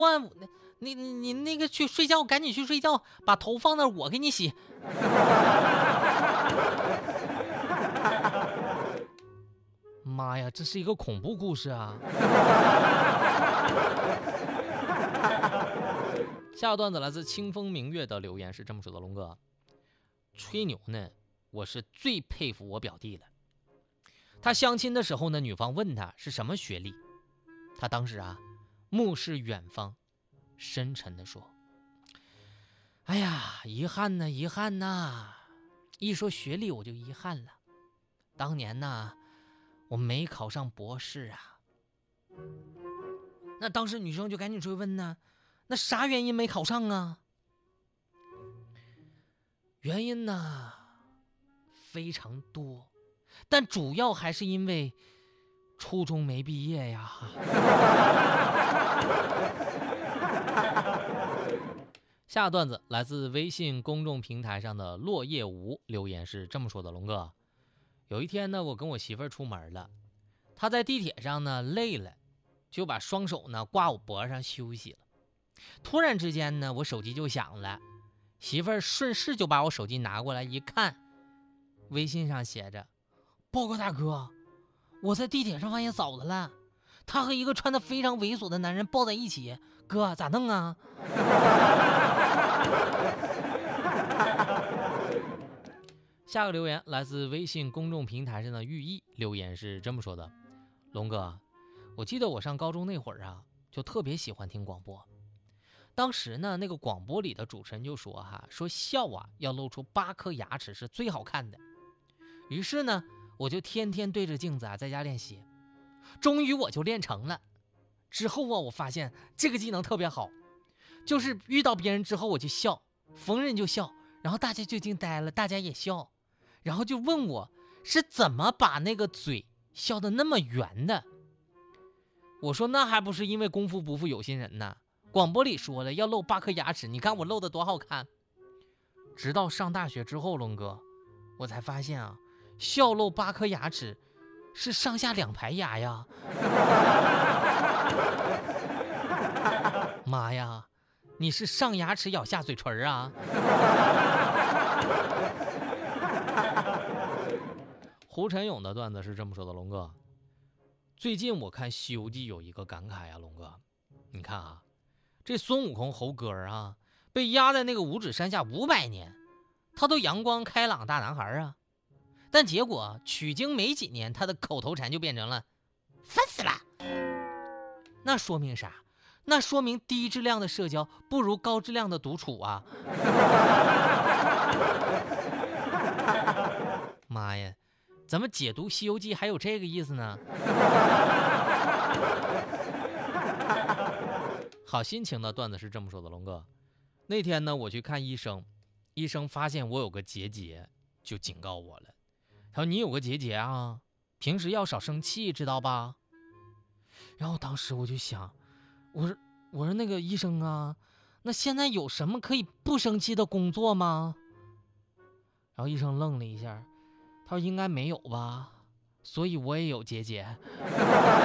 你那个去睡觉，赶紧去睡觉，把头放那儿，我给你洗。妈呀，这是一个恐怖故事啊！下个段子来自清风明月的留言是这么说的：龙哥，吹牛呢，我是最佩服我表弟了。他相亲的时候呢，女方问他是什么学历，他当时目视远方，深沉地说：哎呀，遗憾呐，遗憾呐！一说学历我就遗憾了，当年呢，我没考上博士啊。那当时女生就赶紧追问呢，那啥原因没考上啊？原因呢非常多，但主要还是因为初中没毕业呀。下段子来自微信公众平台上的落叶无留言是这么说的：龙哥，有一天呢，我跟我媳妇儿出门了，她在地铁上呢累了，就把双手呢挂我脖子上休息了。突然之间呢，我手机就响了，媳妇儿顺势就把我手机拿过来一看，微信上写着：报告大哥，我在地铁上发现嫂子了，她和一个穿得非常猥琐的男人抱在一起，哥咋弄啊？下个留言来自微信公众平台上的寓意，留言是这么说的：龙哥，我记得我上高中那会儿就特别喜欢听广播。当时呢，那个广播里的主持人就说说笑要露出8颗牙齿是最好看的。于是呢，我就天天对着镜子在家练习，终于我就练成了。之后我发现这个技能特别好，就是遇到别人之后我就笑，逢人就笑，然后大家就惊呆了，大家也笑，然后就问我是怎么把那个嘴笑得那么圆的。我说那还不是因为功夫不负有心人呢，广播里说了要露8颗牙齿，你看我露得多好看。直到上大学之后，龙哥，我才发现笑露8颗牙齿是上下2排牙呀。妈呀，你是上牙齿咬下嘴唇啊？胡晨勇的段子是这么说的：龙哥，最近我看《西游记》有一个感慨龙哥，你看这孙悟空猴哥被压在那个五指山下500年，他都阳光开朗大男孩但结果取经没几年，他的口头禅就变成了烦死了。那说明啥？那说明低质量的社交不如高质量的独处啊。妈呀，怎么解读《西游记》还有这个意思呢？好心情的段子是这么说的：龙哥，那天呢我去看医生，医生发现我有个结节，就警告我了。他说你有个结节平时要少生气，知道吧？然后当时我就想，我说那个医生那现在有什么可以不生气的工作吗？然后医生愣了一下，他说应该没有吧，所以我也有结节。